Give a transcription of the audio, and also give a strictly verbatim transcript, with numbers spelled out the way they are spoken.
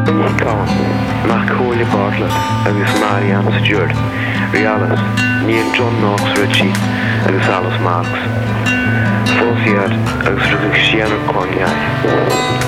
Cáin, Mac Cóla Bartlett agus Marianne Stewart, Rialas, Neil John Knox Ritchie agus Alice Marks. Fósiad agus rudh Sienna Cóinne.